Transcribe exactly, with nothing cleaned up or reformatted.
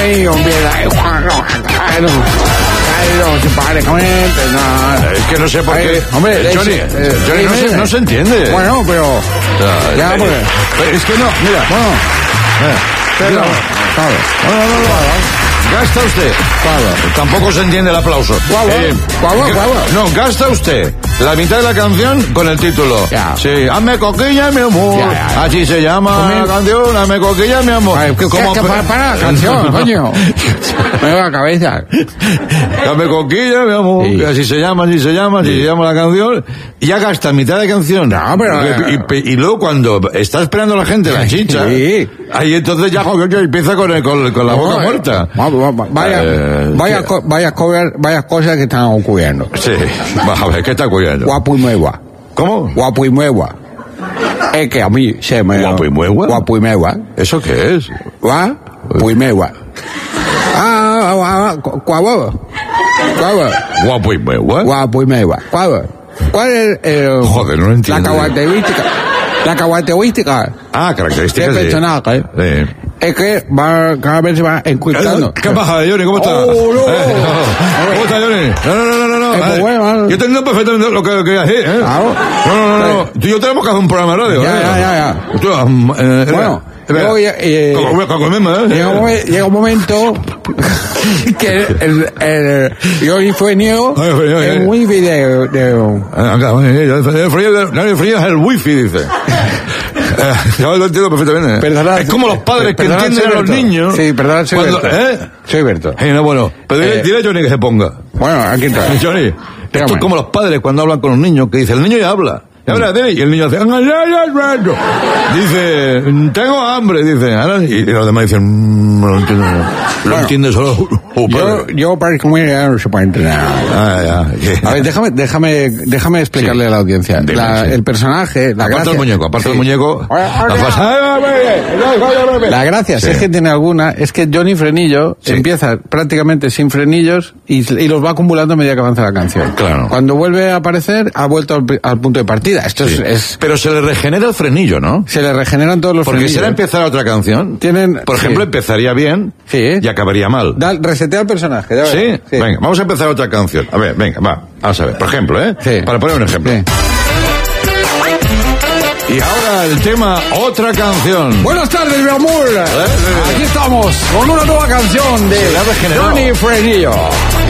Es que no sé por qué. Hombre, eh, Johnny, eh, Johnny no, se, no se entiende. Bueno, pero... O sea, ya, eh, porque... eh, es que no, mira. Bueno, Eh, pero... no, Claro. no, no, no, no. Gasta usted. Claro. Tampoco se entiende el aplauso. Guau, Eh, guau, guau, ga- guau. No, gasta usted la mitad de la canción con el título. Ya. Sí, hazme coquilla, mi amor. Ya, ya, ya. Así se llama Comen- la canción, hazme coquilla, mi amor. Ay, ¿qué- Como qué- pe- para, para la canción, coño? Me va la cabeza. Dame coquilla, mi amor. Sí. Que así se llama, así se llama, así Sí. se llama la canción. Y ya gasta mitad de canción. No, pero- Y, y- y luego cuando está esperando la gente la chicha, Sí. ahí entonces ya joder, empieza con, el- con, con la boca No, muerta. va- va- va- Vaya, Eh, vaya, ¿qué? co- vaya, co- varias cosas que están ocurriendo. Sí, vamos a ver, ¿qué está ocurriendo? Guapo y nueva. ¿Cómo? Guapo y nueva. Es que a mí se me... ¿Guapo y nueva? Guapo y nueva. ¿Eso qué es? Guapo y nueva. Ah, ah, ah, cu- guapo. Guapo. Guapo y nueva. Guapo y nueva. Guapo. ¿Cuál es el... Joder, no lo entiendo. La característica... La característica Ah, características del de... personaje Sí. es que va, cada vez se va encriptando. ¿Qué pasa, Johnny? ¿Cómo estás? Oh, no. Eh, ¿Cómo estás, Johnny? No, no, no, no, no. Es muy eh, bueno. Yo entiendo perfectamente lo que, lo que decir, ¿eh? Claro. No, no, no, no. Tú y yo tenemos que hacer un programa de radio, Ya, ¿eh? ya, ya, ya. Tú, um, eh, Bueno, espera. luego ya, eh, Como- como comemos, ¿eh? Llega un, momen- llega un momento que el, el, Johnny Fuenio Ay, Fuenio, es eh. muy de, de... Ah, acá, eh, el frío, no, el frío es el wifi, dice. Eh, Yo lo entiendo perfectamente. Perdona, es como los padres que perdona, entienden a los soy Berto. niños. Sí, perdón, soy cuando, Berto. ¿eh? Soy Berto. Eh, no, bueno, pero dile, Eh. dile a Johnny que se ponga. Bueno, aquí está. Johnny, esto Dígame. es como los padres cuando hablan con los niños, que dice, el niño ya habla. Y ahora, dile, y el niño hace, dice, tengo hambre, dice, ahora, y los demás dicen, "Mm, no lo entiendo, no. Lo Bueno, entiende solo. Oh, Yo, padre. yo para comer ya no se puede entrenar. Ah, ya. A ver, déjame, déjame, déjame explicarle Sí. a la audiencia. Dime, La- sí. El personaje, la Aparte gracia... del muñeco, aparte Sí. del muñeco. Hola, hola. la pasa- La gracia, si Sí. es que tiene alguna, es que Johnny Frenillo Sí. empieza prácticamente sin frenillos y, y los va acumulando a medida que avanza la canción. Claro. Cuando vuelve a aparecer, ha vuelto al, al punto de partida. Esto Sí. es, es- Pero se le regenera el frenillo, ¿no? se le regeneran todos los Porque frenillos. si ahora empezara otra canción, Tienen- por sí. ejemplo, empezaría bien Sí. y acabaría mal. Da- resetea el personaje. ya ¿Sí? verás. Venga, vamos a empezar otra canción. A ver, venga, va. Vamos a ver, por ejemplo, ¿eh? Sí. Para poner un ejemplo. Sí. Y ahora el tema, otra canción. Buenas tardes, mi amor. eh. Aquí estamos con una nueva canción de Se le ha regenerado. Johnny Frenillo.